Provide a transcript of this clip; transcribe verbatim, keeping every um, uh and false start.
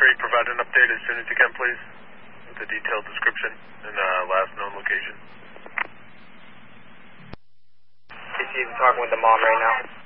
three, provide an update as soon as you can, please, with a detailed description and uh, last known location. He's talking with the mom right now.